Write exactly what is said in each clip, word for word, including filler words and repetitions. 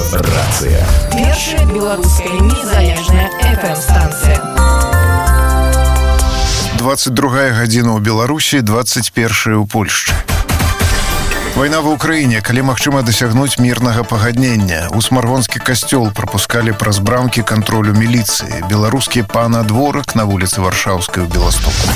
Рацыя. Першая беларуская незалежная эф эм-станцыя. двадцать другая гадзіна ў Беларусі, двадцать першая ў Польшчы. Вайна ва ўкраіне, калі магчыма дасягнуць мірнага пагаднення. У Смаргонскі касцёл прапускалі праз брамкі кантролю міліцыі. Беларускі панадворак на вуліцы Варшаўскай у Беластоку.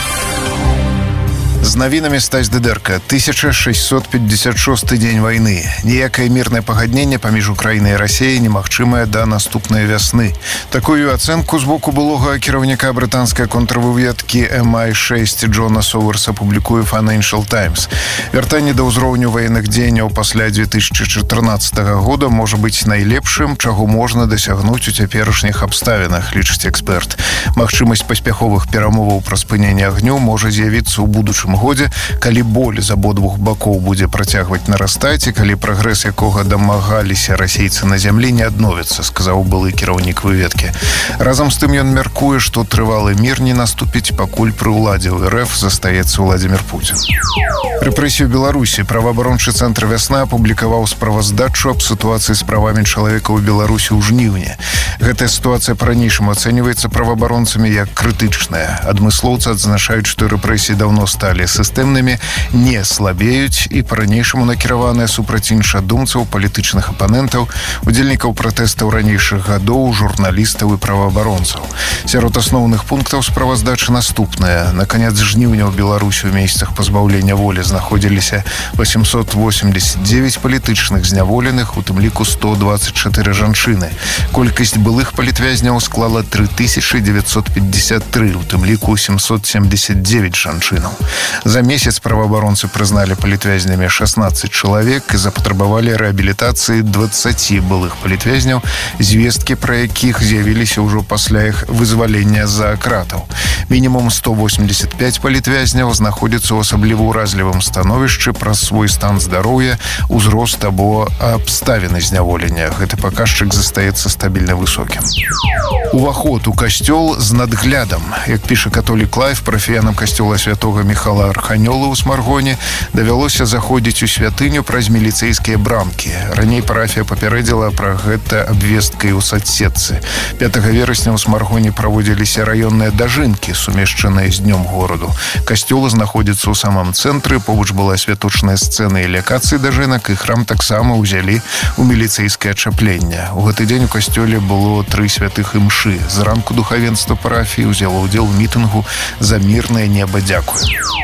З навінамі Стась Дыдэрка. тысяча шэсцьсот пятьдесят шосты дзень вайны. Ніякае мірнае пагадненне паміж Украінай і Расіяй немагчымае да наступнай вясны. Такую ацэнку з боку былога кіраўніка брытанскай контрвыведкі эм ай шэсць Джона Соуэрса публікуе Financial Times. Вяртанне да ўзроўню ваенных дзеянняў пасля две тысячи чатырнаццатага года можа быць найлепшым, чаго можна дасягнуць у цяперашніх абставінах, лічыць эксперт. Магчымасць паспяховых перамоваў пра спыненне агню можа з'явіцца ў будучым годзе, калі боль з абодвух бакоў будзе працягваць нарастаць і калі прагрэс, якога дамагаліся расейцы на зямлі, не адновіцца, сказаў былы кіраўнік выведкі. Разам з тым ён мяркуе, што трывалы мір не наступіць, пакуль пры ўладзе ў эр эф застаецца Владзімір Пуцін. Рэпрэсію Беларусі. Праваабарончы цэнтр «Вясна» апублікаваў справаздачу аб сітуацыі з правамі чалавека ў Беларусі ў жніўні. Гэтая сітуацыя па-ранейшаму ацэньваецца праваабаронцамі як крытычная. Адмыслоўцы адзначаюць, што рэпрэсіі даўно сталі сістэмнымі, не слабеюць і па-ранейшаму накіраваныя супраць іншадумцаў, палітычных апанентаў, удзельнікаў пратэстаў ранейшых гадоў, журналістаў і праваабаронцаў. Сярод асноўных пунктаў справаздачы наступныя. На канец жніўня ў Беларусі ў месцах пазбаўлення волі знаходзіліся восемьсот восемьдесят девять палітычных зняволеных, у тым ліку сто двадцать чатыры жанчыны. Колькасць былых палітвязняў склала три тысячи девятьсот пятьдесят три, у тым ліку семьсот семьдесят девять жанчынаў. За месяц праваабаронцы прызналі палітвязнямі шестнадцать чалавек і запатрабавалі рэабілітацыі двадцати былых палітвязняў, звесткі пра якіх з'явіліся ўжо пасля іх вызвалення з-за кратаў. Мінімум сто восемьдесят пять палітвязняў знаходзяцца ў асабліва ўразлівым становішчы праз свой стан здароўя, узрост або абставіны зняволення. Гэты паказчык застаецца стабільна высокім. Уваход у касцёл з надглядам. Як піша католік Лайф, парафіянам касцёла святога Михала Арханёла ў Смаргоне давялося заходзіць у святыню праз міліцэйскія брамкі. Раней парафія папярэдзіла пра гэта абвесткай у садсетцы. пятага верасня ў Смаргоне праводзіліся раённыя дажынкі, сумешчаныя з днём гораду. Касцёл знаходзіцца ў самым цэнтры, побач была святочная сцэна і лекацыі дажынак, і храм таксама ўзялі ў міліцэйскае ачапленне. У гэты дзень у касцёле было тры святых імшы. Зранку духавенства парафіі ўзяло ўдзел у мітынгу «За мірнае неба дзякуй».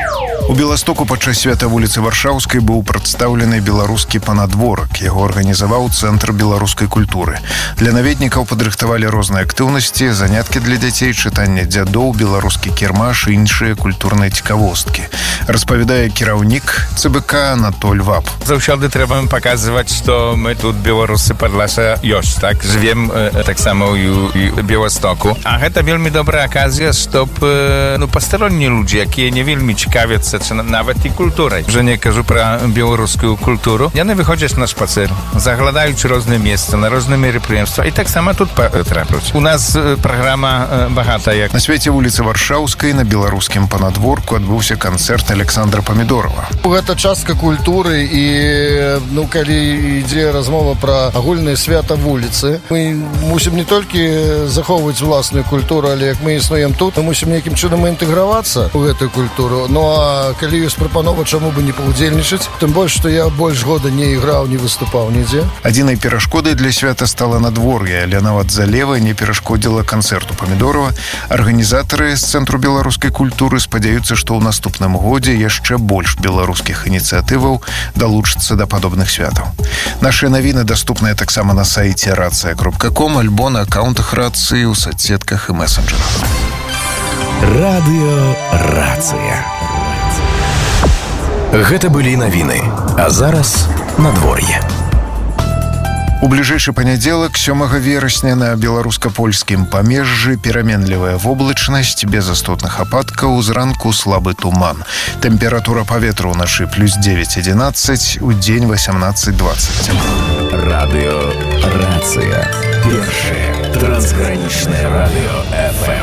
У Беластоку падчас свята вуліцы Варшаўскай быў прадстаўлены беларускі панадворак. Яго арганізаваў Цэнтр беларускай культуры. Для наведнікаў падрыхтавалі розныя актыўнасці, заняткі для дзяцей, чытанне дзядоў, беларускі кірмаш і іншыя культурныя цікавосткі. Распавядае кіраўнік цэ бэ ка Анатоль Вап. Заўсёды трэба паказваць, што мы тут беларусы Падласа ёсць, так? Жывем э, таксама ў Беластоку. А гэта вельмі добрая аказія, чтоб э, ну, пастароннія людзі, якія не вельмі цікавяцца нават і культурай. Вже не кажу пра беларускую культуру. Яны выходзяць на шпацыр, заглядаюць розныя месцы, на розныя мерапрыемствы. І таксама тут трапляць. У нас праграма багатая. На свяце вуліцы Варшаўскай на беларускім панадворку адбыўся канцэрт Александра Памідорова. Гэта частка культуры і ну, калі ідзе размова пра агульнае свята вуліцы, мы мусім не толькі захоўваць уласную культуру, але як мы існуем тут, мы мусім нейкім чынам інтэгравацца ў гэтую культуру. Ну а калі ёсць прапанова, чаму бы не паўдзельнічаць, тым больш, што я больш года не іграў, не выступаў нідзе. Адзінай перашкодай для свята стала надвор'е, але нават залева не перашкодзіла канцэрту Памідорова. Арганізатары з Цэнтру беларускай культуры спадзяюцца, што ў наступным годзе яшчэ больш беларускіх ініцыятываў далучацца да падобных святаў. Нашыя навіны даступныя таксама на сайце рацыя кропка ком альбо на акаунтах рацыі ў соцсетках і месенджерах. Радыё Рацыя. Гэта былі навіны, а зараз надвор'е. У бліжэйшы панядзелак, сёмага верасня, на беларуска-польскім памежжы пераменлівая воблачнасць, без істотных ападкаў, зранку слабы туман. Тэмпература паветра ўначы плюс девять одиннадцать, у дзень восемнадцать двадцать. Радыё Рацыя. Першае трансгранічнае радыё эф эм.